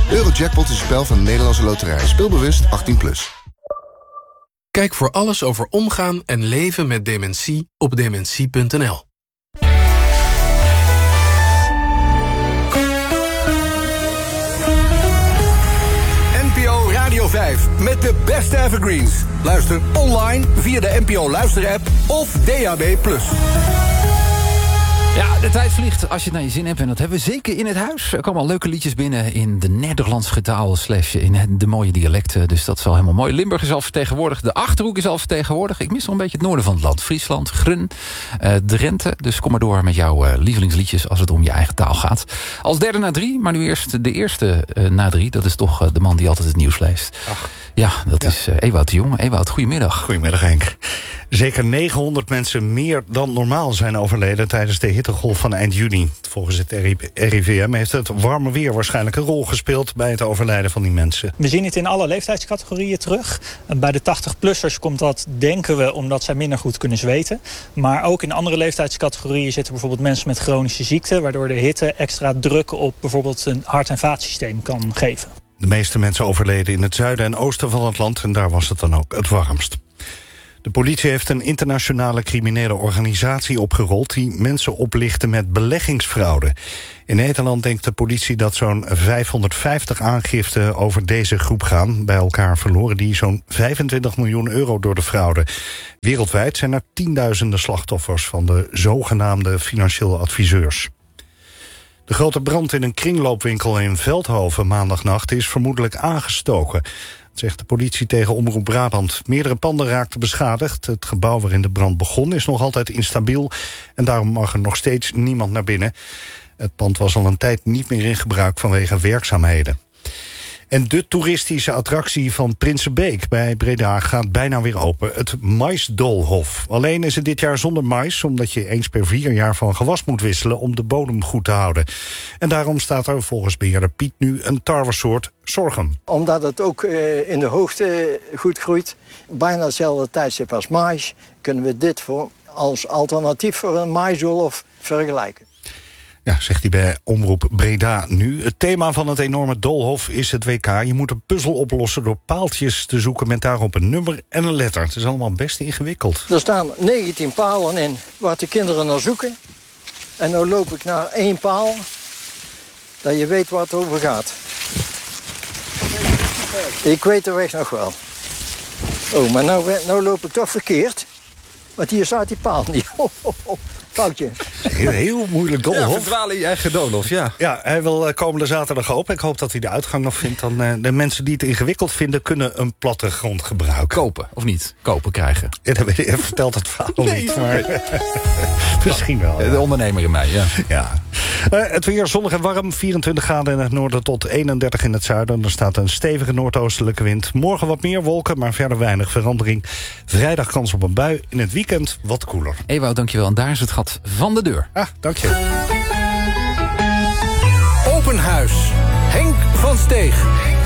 Eurojackpot is een spel van de Nederlandse Loterij. Speelbewust 18+. Kijk voor alles over omgaan en leven met dementie op dementie.nl. NPO Radio 5 met de beste evergreens. Luister online via de NPO Luister-app of DAB+. Ja, de tijd vliegt als je het naar je zin hebt. En dat hebben we zeker in het huis. Er komen al leuke liedjes binnen in de Nederlandse taal / in de mooie dialecten. Dus dat is al helemaal mooi. Limburg is al vertegenwoordigd. De Achterhoek is al vertegenwoordigd. Ik mis nog een beetje het noorden van het land. Friesland, Grun, Drenthe. Dus kom maar door met jouw lievelingsliedjes als het om je eigen taal gaat. Als derde na 3, maar nu eerst de eerste na 3. Dat is toch de man die altijd het nieuws leest. Ach. Ja, dat is Ewout de Jong. Ewout, goedemiddag. Goedemiddag, Henk. Zeker 900 mensen meer dan normaal zijn overleden tijdens de hittegolf van eind juni. Volgens het RIVM heeft het warme weer waarschijnlijk een rol gespeeld bij het overlijden van die mensen. We zien het in alle leeftijdscategorieën terug. Bij de 80-plussers komt dat, denken we, omdat zij minder goed kunnen zweten. Maar ook in andere leeftijdscategorieën zitten bijvoorbeeld mensen met chronische ziekte, waardoor de hitte extra druk op bijvoorbeeld een hart- en vaatsysteem kan geven. De meeste mensen overleden in het zuiden en oosten van het land en daar was het dan ook het warmst. De politie heeft een internationale criminele organisatie opgerold die mensen oplichten met beleggingsfraude. In Nederland denkt de politie dat zo'n 550 aangiften over deze groep gaan. Bij elkaar verloren die zo'n 25 miljoen euro door de fraude. Wereldwijd zijn er tienduizenden slachtoffers van de zogenaamde financiële adviseurs. De grote brand in een kringloopwinkel in Veldhoven maandagnacht is vermoedelijk aangestoken. Zegt de politie tegen Omroep Brabant. Meerdere panden raakten beschadigd. Het gebouw waarin de brand begon is nog altijd instabiel en daarom mag er nog steeds niemand naar binnen. Het pand was al een tijd niet meer in gebruik vanwege werkzaamheden. En de toeristische attractie van Prinsenbeek bij Breda gaat bijna weer open. Het maisdoolhof. Alleen is het dit jaar zonder mais, omdat je eens per 4 jaar van gewas moet wisselen om de bodem goed te houden. En daarom staat er volgens beheerder Piet nu een tarwesoort sorghum. Omdat het ook in de hoogte goed groeit, bijna hetzelfde tijdstip als mais, kunnen we dit als alternatief voor een maisdoolhof vergelijken. Ja, zegt hij bij Omroep Breda nu. Het thema van het enorme doolhof is het WK. Je moet een puzzel oplossen door paaltjes te zoeken met daarop een nummer en een letter. Het is allemaal best ingewikkeld. Er staan 19 palen in waar de kinderen naar zoeken. En nu loop ik naar 1 paal, dat je weet waar het over gaat. Ik weet de weg nog wel. Oh, maar nou loop ik toch verkeerd. Want hier staat die paal niet. Foutje. Heel moeilijk doolhof. Ja, verdwalen in je eigen doolhof, ja. Ja, hij wil komende zaterdag open. Ik hoop dat hij de uitgang nog vindt. Dan de mensen die het ingewikkeld vinden, kunnen een platte grond gebruiken. Kopen, of niet? Kopen krijgen. Ja, dat weet ik, hij vertelt het verhaal niet. Maar misschien wel. Ja. De ondernemer in mij, ja. Het weer zonnig en warm. 24 graden in het noorden tot 31 in het zuiden. Er staat een stevige noordoostelijke wind. Morgen wat meer wolken, maar verder weinig verandering. Vrijdag kans op een bui. In het weekend wat koeler. Ewout, dankjewel. En daar is het gat van de deur. Ah, dank je. Open Huis. Henk van Steeg.